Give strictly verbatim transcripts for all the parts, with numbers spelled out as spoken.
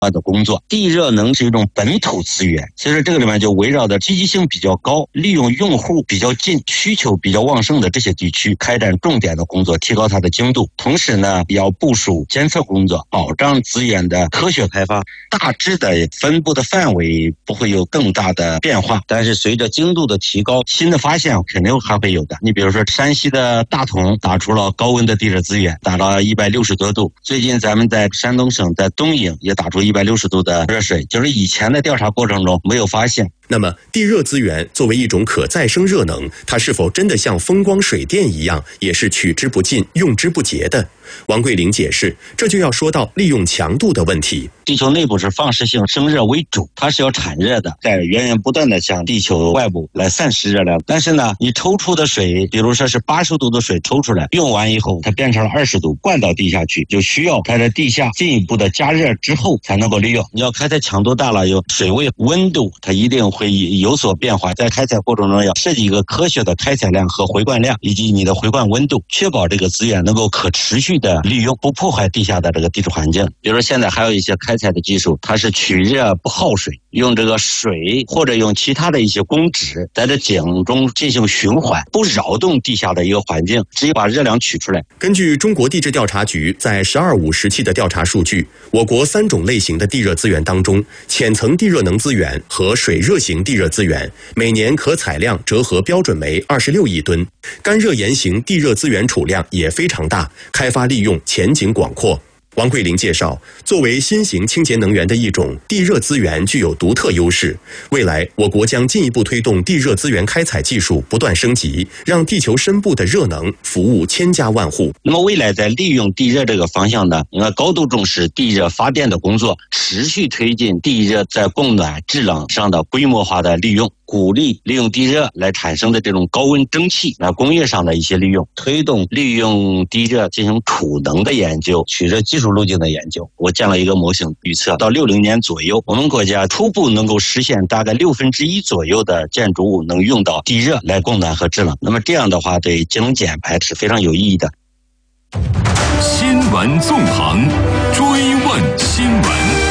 的工作。地热能是一种本土资源，其实这个里面就围绕着积极性比较高、利用用户比较近、需求比较旺盛的这些地区开展重点的工作，提高它的精度。同时呢，要部署监测工作，保障资源的科学开发。大致的分布的范围不会有更大的变化，但是随着精度的提高，新的发现肯定还会有的。你比如说山西的大同打出了高温的地热资源，达到一百六十多度。最近咱们在山东省在东营也打出一百六十度的热水，就是以前的调查过程中没有发现。 那么地热资源作为一种可再生热能，它是否真的像风光水电一样，也是取之不尽用之不竭的？王桂玲解释，这就要说到利用强度的问题。 地球内部是放射性生热为主，它是要产热的，在源源不断的向地球外部来散失热量。但是呢，你抽出的水，比如说是八十度的水抽出来，用完以后它变成了二十度，灌到地下去，就需要它在地下进一步的加热之后才能够利用。你要开采强度大了，有水位、温度，它一定会有所变化。在开采过程中要设计一个科学的开采量和回灌量，以及你的回灌温度，确保这个资源能够可持续的利用，不破坏地下的这个地质环境。比如说现在还有一些开采的技术，它是取热不耗水，用这个水或者用其他的一些公脂在这井中进行循环，不扰动地下的一个环境，直接把热量取出来。 根据中国地质调查局在十二五时期的调查数据，我国三种类型的地热资源当中，浅层地热能资源和水热型地热资源每年可采量折合标准为二十六亿吨，干热岩型地热资源储量也非常大，开发利用前景广阔。王桂玲介绍，作为新型清洁能源的一种，地热资源具有独特优势。未来，我国将进一步推动地热资源开采技术不断升级，让地球深部的热能服务千家万户。 那么未来在利用地热这个方向呢，应该高度重视地热发电的工作，持续推进地热在供暖制冷上的规模化的利用，鼓励利用地热来产生的这种高温蒸汽来工业上的一些利用，推动利用地热进行储能的研究，取热技术路径的研究。我建了一个模型，预测到六零年左右，我们国家初步能够实现大概六分之一左右的建筑物能用到地热来供暖和制冷。那么这样的话，对节能减排是非常有意义的。 新闻纵横，追问新闻。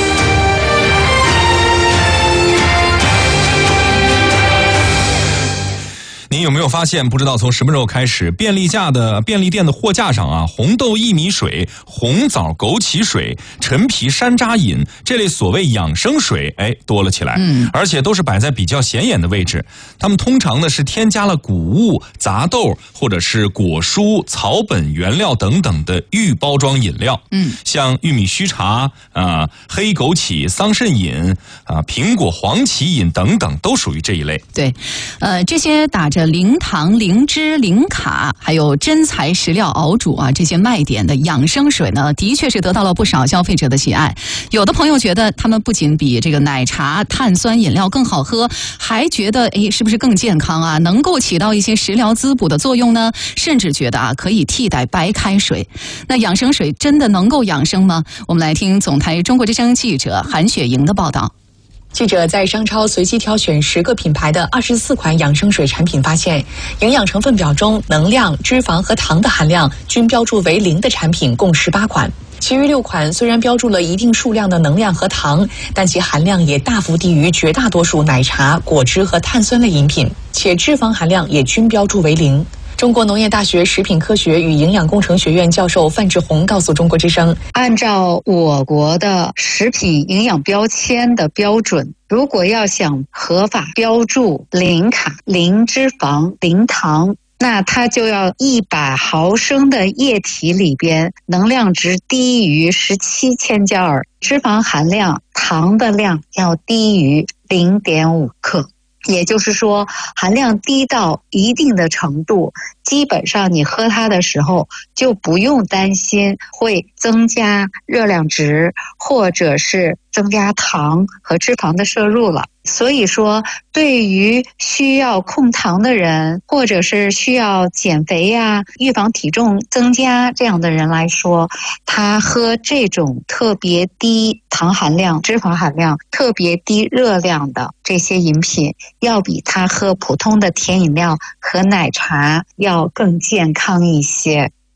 您有没有发现，不知道从什么时候开始，便利架的便利店的货架上啊，红豆薏米水、红枣枸杞水、陈皮山楂饮这类所谓养生水，哎，多了起来。嗯，而且都是摆在比较显眼的位置。它们通常呢是添加了谷物、杂豆或者是果蔬、草本原料等等的预包装饮料。嗯，像玉米须茶啊、呃、黑枸杞桑葚饮啊、呃、苹果黄芪饮等等，都属于这一类。 对，呃，这些打着零糖、零脂、零卡，还有真材实料熬煮啊，这些卖点的养生水呢，的确是得到了不少消费者的喜爱。有的朋友觉得他们不仅比这个奶茶、碳酸饮料更好喝，还觉得诶，是不是更健康啊？能够起到一些食疗滋补的作用呢？甚至觉得啊，可以替代白开水。那养生水真的能够养生吗？我们来听总台中国之声记者韩雪莹的报道。 记者在商超随机挑选十个品牌的二十四款养生水产品，发现营养成分表中能量、脂肪和糖的含量均标注为零的产品共十八款，其余六款虽然标注了一定数量的能量和糖，但其含量也大幅低于绝大多数奶茶、果汁和碳酸类饮品，且脂肪含量也均标注为零。中国农业大学食品科学与营养工程学院教授范志红告诉中国之声， 按照我国的食品营养标签的标准，如果要想合法标注零卡、零脂肪、零糖，那它就要一百毫升的液体里边能量值低于十七千焦耳，脂肪含量、糖的量要低于零点五克。也就是说，含量低到一定的程度，基本上你喝它的时候就不用担心会增加热量值，或者是增加糖和脂肪的摄入了。所以说，对于需要控糖的人，或者是需要减肥呀、预防体重增加这样的人来说，他喝这种特别低糖含量、脂肪含量、特别低热量的这些饮品，要比他喝普通的甜饮料和奶茶要更健康一些。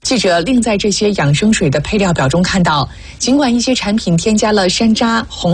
记者另在这些养生水的配料表中看到，尽管一些产品添加了山楂、红